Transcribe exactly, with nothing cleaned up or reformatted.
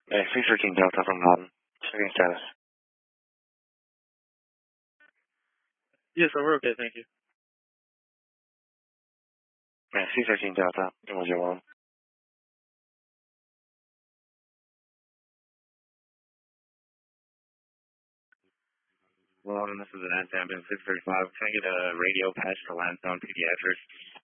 Uh, six thirteen Delta from Mountain. Checking status. Yes, sir, we're okay, thank you. Uh, six thirteen Delta. One zero one. Well, this is an ambulance six thirty-five. Can I get a radio patch for Lansdowne Pediatrics?